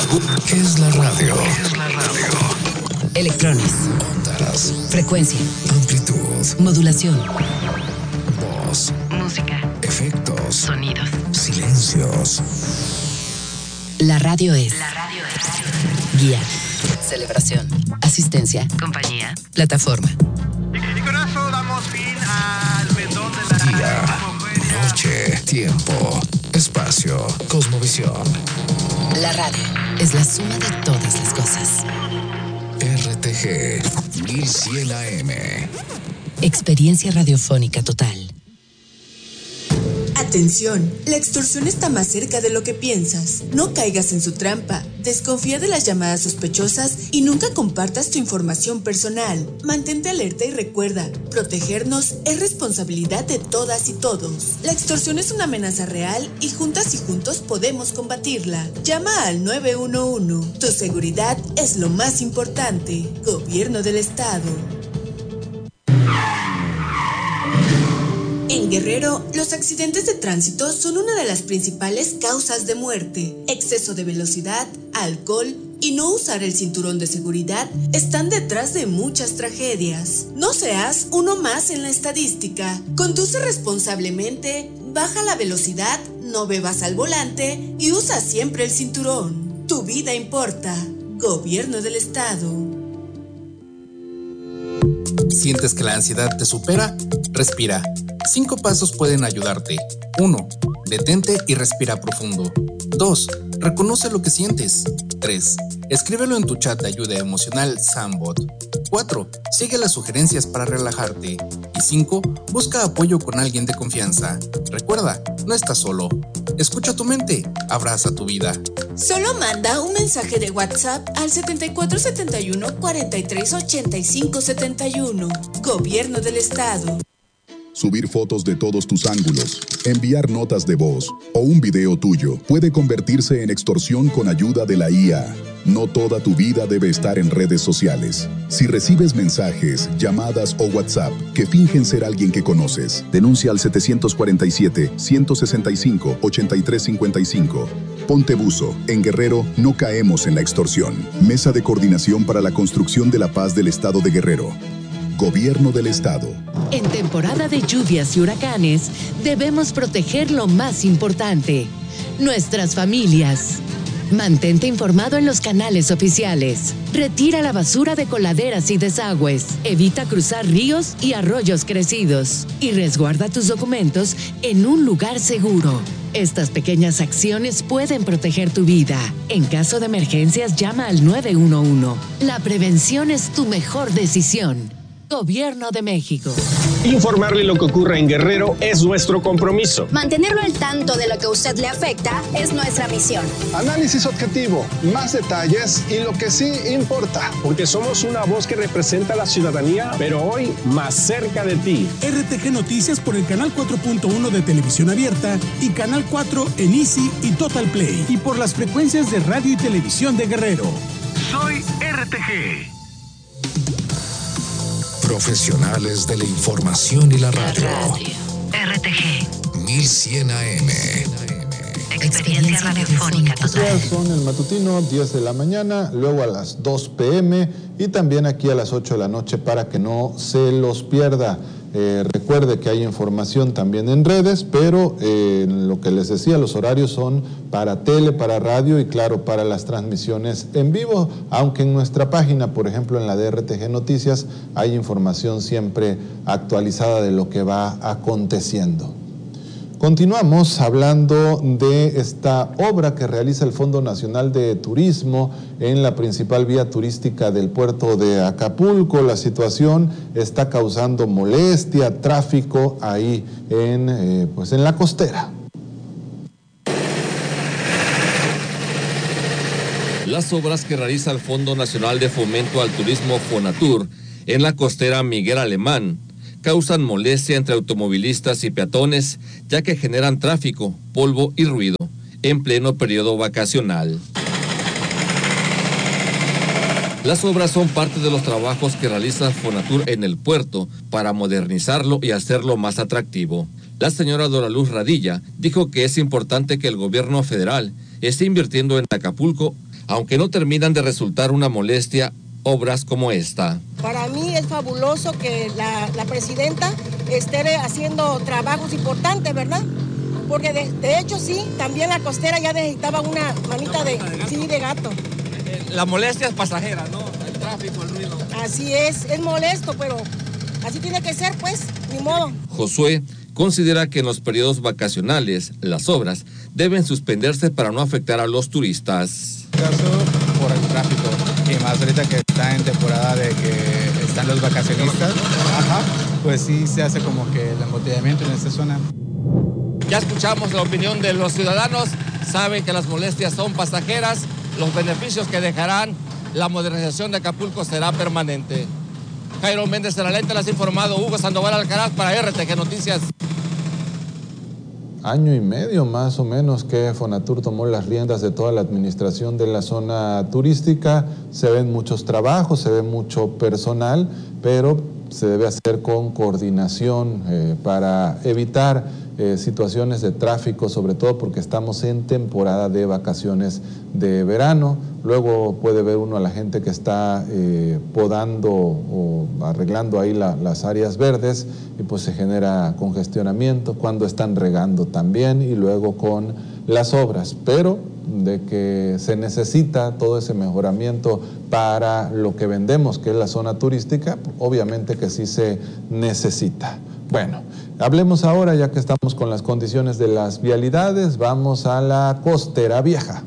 ¿Qué es la radio? Electrones. Ondas. Frecuencia. Amplitud. Modulación. Voz. Música. Efectos. Sonidos. Silencios. La radio es guía, celebración, asistencia, compañía, plataforma. Y con eso damos fin al mesón de la Día, noche, tiempo, espacio, cosmovisión. La radio es la suma de todas las cosas. RTG 1100 AM. Experiencia radiofónica total. Atención, la extorsión está más cerca de lo que piensas. No caigas en su trampa. Desconfía de las llamadas sospechosas y nunca compartas tu información personal. Mantente alerta y recuerda, protegernos es responsabilidad de todas y todos. La extorsión es una amenaza real y juntas y juntos podemos combatirla. Llama al 911. Tu seguridad es lo más importante. Gobierno del Estado. En Guerrero, los accidentes de tránsito son una de las principales causas de muerte. Exceso de velocidad, alcohol y no usar el cinturón de seguridad están detrás de muchas tragedias. No seas uno más en la estadística. Conduce responsablemente, baja la velocidad, no bebas al volante y usa siempre el cinturón. Tu vida importa. Gobierno del Estado. ¿Sientes que la ansiedad te supera? Respira. 5 pasos pueden ayudarte. 1. Detente y respira profundo. 2. Reconoce lo que sientes. 3. Escríbelo en tu chat de ayuda emocional Sambot. 4. Sigue las sugerencias para relajarte. Y 5. Busca apoyo con alguien de confianza. Recuerda, no estás solo. Escucha tu mente. Abraza tu vida. Solo manda un mensaje de WhatsApp al 7471 43 85 71. Gobierno del Estado. Subir fotos de todos tus ángulos, enviar notas de voz o un video tuyo puede convertirse en extorsión con ayuda de la IA. No toda tu vida debe estar en redes sociales. Si recibes mensajes, llamadas o WhatsApp que fingen ser alguien que conoces, denuncia al 747-165-8355. Ponte buzo. En Guerrero no caemos en la extorsión. Mesa de Coordinación para la Construcción de la Paz del Estado de Guerrero. Gobierno del Estado. En temporada de lluvias y huracanes, debemos proteger lo más importante, nuestras familias. Mantente informado en los canales oficiales. Retira la basura de coladeras y desagües. Evita cruzar ríos y arroyos crecidos. Y resguarda tus documentos en un lugar seguro. Estas pequeñas acciones pueden proteger tu vida. En caso de emergencias, llama al 911. La prevención es tu mejor decisión. Gobierno de México. Informarle lo que ocurre en Guerrero es nuestro compromiso. Mantenerlo al tanto de lo que a usted le afecta es nuestra misión. Análisis objetivo, más detalles y lo que sí importa. Porque somos una voz que representa a la ciudadanía, pero hoy más cerca de ti. RTG Noticias por el canal 4.1 de Televisión Abierta y canal 4 en Easy y Total Play. Y por las frecuencias de radio y televisión de Guerrero. Soy RTG. Profesionales de la información y la radio. RTG 1100 AM. Experiencia radiofónica total. Son el matutino, 10 de la mañana, luego a las 2 p.m. y también aquí a las 8 de la noche para que no se los pierda. Recuerde que hay información también en redes, pero lo que les decía, los horarios son para tele, para radio y claro, para las transmisiones en vivo, aunque en nuestra página, por ejemplo en la de RTG Noticias, hay información siempre actualizada de lo que va aconteciendo. Continuamos hablando de esta obra que realiza el Fondo Nacional de Turismo en la principal vía turística del puerto de Acapulco. La situación está causando molestia, tráfico ahí en la costera. Las obras que realiza el Fondo Nacional de Fomento al Turismo Fonatur en la costera Miguel Alemán causan molestia entre automovilistas y peatones, ya que generan tráfico, polvo y ruido en pleno periodo vacacional. Las obras son parte de los trabajos que realiza Fonatur en el puerto para modernizarlo y hacerlo más atractivo. La señora Dora Luz Radilla dijo que es importante que el gobierno federal esté invirtiendo en Acapulco aunque no terminan de resultar una molestia obras como esta. Para mí es fabuloso que la presidenta esté haciendo trabajos importantes, ¿verdad? Porque de hecho sí, también la costera ya necesitaba una manita de gato. La molestia es pasajera, ¿no? El tráfico, el ruido. Así es molesto, pero así tiene que ser, pues, ni modo. Josué considera que en los periodos vacacionales las obras deben suspenderse para no afectar a los turistas. Caso por el tráfico, y más ahorita que está en temporada de que están los vacacionistas, pues sí se hace como que el embotellamiento en esta zona. Ya escuchamos la opinión de los ciudadanos, saben que las molestias son pasajeras, los beneficios que dejarán la modernización de Acapulco será permanente. Jairo Méndez de la Lente, las ha informado Hugo Sandoval Alcaraz para RTG Noticias. Año y medio más o menos que Fonatur tomó las riendas de toda la administración de la zona turística. Se ven muchos trabajos, se ve mucho personal, pero se debe hacer con coordinación para evitar situaciones de tráfico, sobre todo porque estamos en temporada de vacaciones de verano. Luego puede ver uno a la gente que está podando o arreglando ahí las áreas verdes y pues se genera congestionamiento cuando están regando también y luego con las obras, pero de que se necesita todo ese mejoramiento para lo que vendemos, que es la zona turística, obviamente que sí se necesita. Bueno, hablemos ahora, ya que estamos con las condiciones de las vialidades, vamos a la Costera Vieja.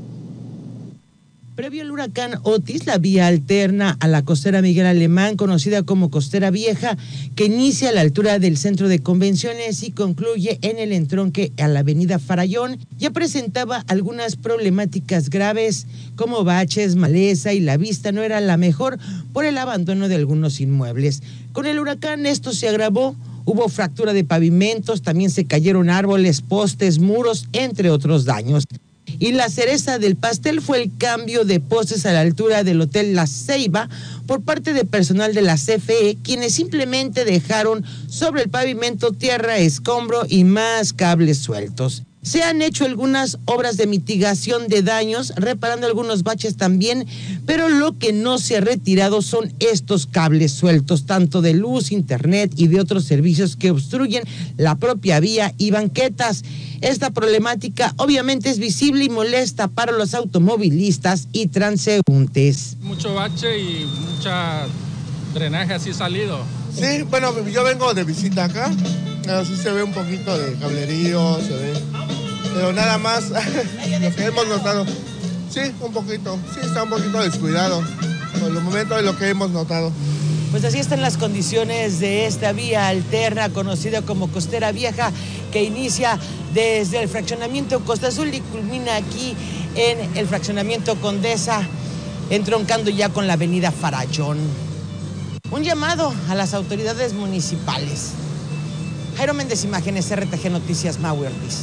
Previo al huracán Otis, la vía alterna a la costera Miguel Alemán, conocida como Costera Vieja, que inicia a la altura del centro de convenciones y concluye en el entronque a la avenida Farallón, ya presentaba algunas problemáticas graves como baches, maleza y la vista no era la mejor por el abandono de algunos inmuebles. Con el huracán esto se agravó. Hubo fractura de pavimentos, también se cayeron árboles, postes, muros, entre otros daños. Y la cereza del pastel fue el cambio de postes a la altura del Hotel La Ceiba por parte de personal de la CFE, quienes simplemente dejaron sobre el pavimento tierra, escombro y más cables sueltos. Se han hecho algunas obras de mitigación de daños, reparando algunos baches también, pero lo que no se ha retirado son estos cables sueltos, tanto de luz, internet y de otros servicios que obstruyen la propia vía y banquetas. Esta problemática obviamente es visible y molesta para los automovilistas y transeúntes. Mucho bache y mucha drenaje así salido. Sí, bueno, yo vengo de visita acá, sí se ve un poquito de cablerío, se ve, pero nada más lo que hemos notado, sí, un poquito, sí está un poquito descuidado, por el momento de lo que hemos notado. Pues así están las condiciones de esta vía alterna conocida como Costera Vieja, que inicia desde el fraccionamiento Costa Azul y culmina aquí en el fraccionamiento Condesa, entroncando ya con la avenida Farallón. Un llamado a las autoridades municipales. Jairo Méndez, Imágenes, RTG Noticias, Mau Ortiz.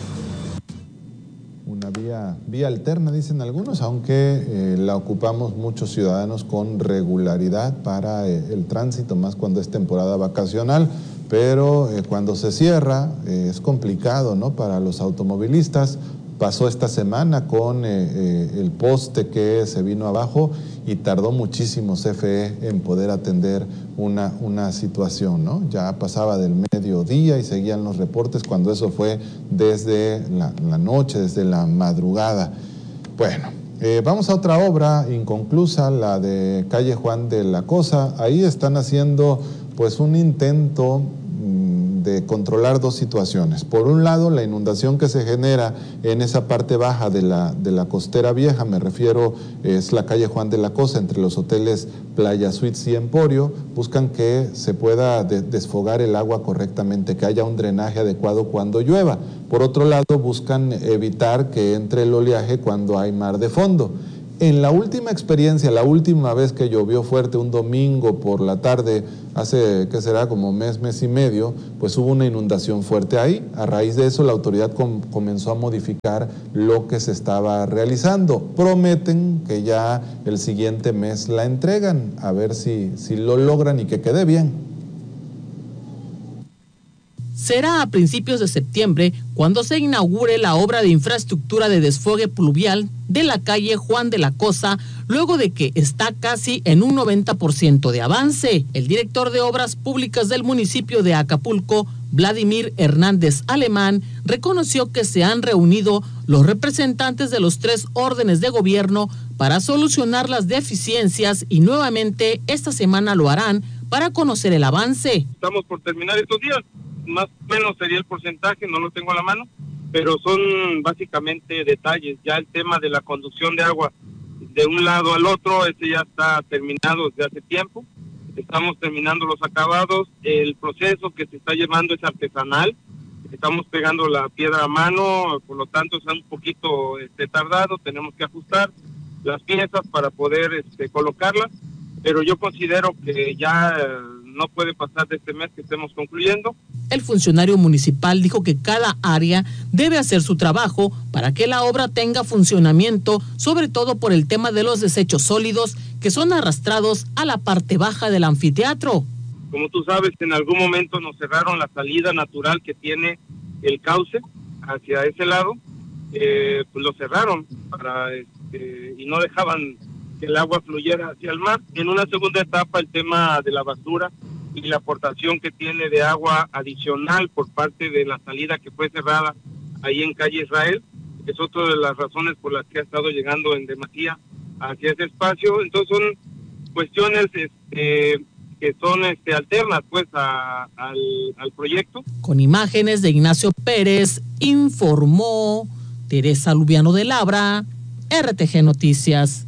Una vía alterna, dicen algunos, aunque la ocupamos muchos ciudadanos con regularidad para el tránsito, más cuando es temporada vacacional, pero cuando se cierra es complicado, ¿no?, para los automovilistas. Pasó esta semana con el poste que se vino abajo y tardó muchísimo CFE en poder atender una situación, ¿no? Ya pasaba del mediodía y seguían los reportes cuando eso fue desde la noche, desde la madrugada. Bueno, vamos a otra obra inconclusa, la de calle Juan de la Cosa. Ahí están haciendo pues un intento de controlar dos situaciones. Por un lado, la inundación que se genera en esa parte baja de la Costera Vieja, me refiero, es la calle Juan de la Cosa, entre los hoteles Playa Suites y Emporio, buscan que se pueda desfogar el agua correctamente, que haya un drenaje adecuado cuando llueva. Por otro lado, buscan evitar que entre el oleaje cuando hay mar de fondo. En la última experiencia, la última vez que llovió fuerte, un domingo por la tarde, hace, ¿qué será?, como mes y medio, pues hubo una inundación fuerte ahí. A raíz de eso, la autoridad comenzó a modificar lo que se estaba realizando. Prometen que ya el siguiente mes la entregan, a ver si lo logran y que quede bien. será a principios de septiembre cuando se inaugure la obra de infraestructura de desfogue pluvial de la calle Juan de la Cosa, luego de que está casi en un 90% de avance. El director de Obras Públicas del municipio de Acapulco, Vladimir Hernández Alemán, reconoció que se han reunido los representantes de los 3 órdenes de gobierno para solucionar las deficiencias y nuevamente esta semana lo harán para conocer el avance. Estamos por terminar estos días, más o menos sería el porcentaje, no lo tengo a la mano, pero son básicamente detalles. Ya el tema de la conducción de agua de un lado al otro, ya está terminado desde hace tiempo. Estamos terminando los acabados, el proceso que se está llevando es artesanal, estamos pegando la piedra a mano, por lo tanto es un poquito tardado, tenemos que ajustar las piezas para poder colocarlas, pero yo considero que ya no puede pasar de este mes que estemos concluyendo. El funcionario municipal dijo que cada área debe hacer su trabajo para que la obra tenga funcionamiento, sobre todo por el tema de los desechos sólidos que son arrastrados a la parte baja del anfiteatro. Como tú sabes, en algún momento nos cerraron la salida natural que tiene el cauce hacia ese lado, pues lo cerraron y no dejaban que el agua fluyera hacia el mar. En una segunda etapa, el tema de la basura y la aportación que tiene de agua adicional por parte de la salida que fue cerrada ahí en calle Israel, es otra de las razones por las que ha estado llegando en demasía hacia ese espacio. Entonces son cuestiones que son alternas pues al proyecto. Con imágenes de Ignacio Pérez, informó Teresa Lubiano de Labra, RTG Noticias.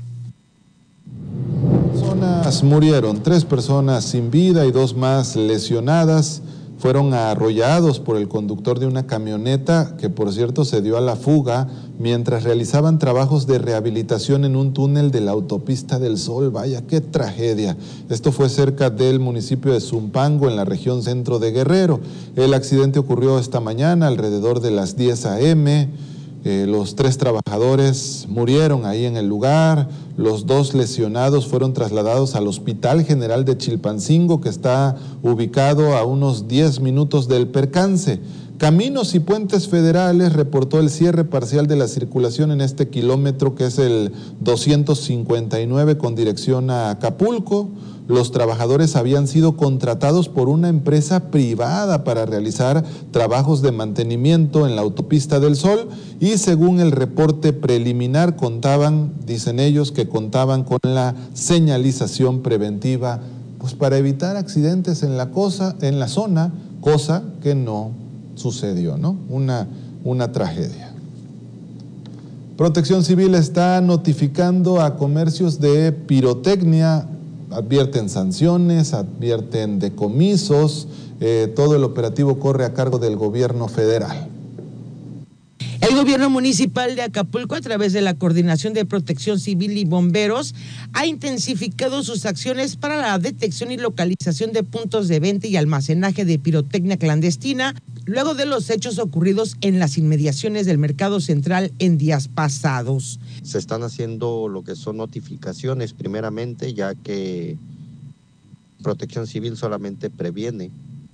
Murieron 3 personas sin vida y 2 más lesionadas. Fueron arrollados por el conductor de una camioneta que, por cierto, se dio a la fuga mientras realizaban trabajos de rehabilitación en un túnel de la autopista del Sol. Vaya, qué tragedia. Esto fue cerca del municipio de Zumpango, en la región centro de Guerrero. El accidente ocurrió esta mañana alrededor de las 10 a.m., los 3 trabajadores murieron ahí en el lugar. Los 2 lesionados fueron trasladados al Hospital General de Chilpancingo, que está ubicado a unos 10 minutos del percance. Caminos y Puentes Federales reportó el cierre parcial de la circulación en este kilómetro, que es el 259 con dirección a Acapulco. Los trabajadores habían sido contratados por una empresa privada para realizar trabajos de mantenimiento en la autopista del Sol y, según el reporte preliminar, dicen ellos que contaban con la señalización preventiva, pues para evitar accidentes en la zona, cosa que no sucedió, ¿no? Una tragedia. Protección Civil está notificando a comercios de pirotecnia. Advierten sanciones, advierten decomisos, todo el operativo corre a cargo del gobierno federal. El gobierno municipal de Acapulco, a través de la Coordinación de Protección Civil y Bomberos, ha intensificado sus acciones para la detección y localización de puntos de venta y almacenaje de pirotecnia clandestina, luego de los hechos ocurridos en las inmediaciones del Mercado Central en días pasados. Se están haciendo lo que son notificaciones primeramente, ya que Protección Civil solamente previene,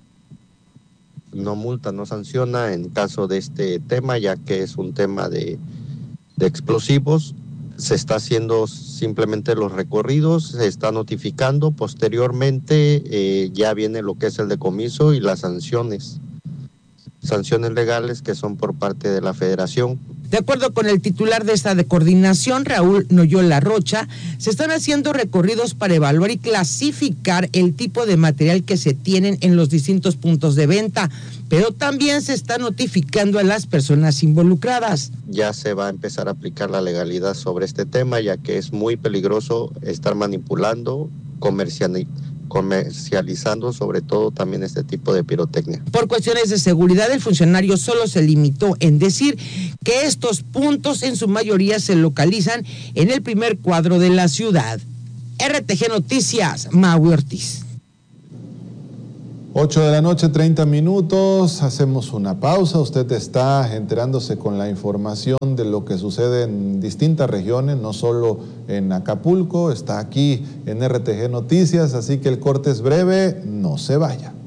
no multa, no sanciona en caso de este tema, ya que es un tema de explosivos. Se está haciendo simplemente los recorridos, se está notificando, posteriormente ya viene lo que es el decomiso y las sanciones legales que son por parte de la Federación. De acuerdo con el titular de esta coordinación, Raúl Noyola Rocha, se están haciendo recorridos para evaluar y clasificar el tipo de material que se tienen en los distintos puntos de venta, pero también se está notificando a las personas involucradas. Ya se va a empezar a aplicar la legalidad sobre este tema, ya que es muy peligroso estar manipulando, comercializando sobre todo también este tipo de pirotecnia. Por cuestiones de seguridad, el funcionario solo se limitó en decir que estos puntos en su mayoría se localizan en el primer cuadro de la ciudad. RTG Noticias, Maui Ortiz. 8:30 p.m, hacemos una pausa. Usted está enterándose con la información de lo que sucede en distintas regiones, no solo en Acapulco, está aquí en RTG Noticias, así que el corte es breve, no se vaya.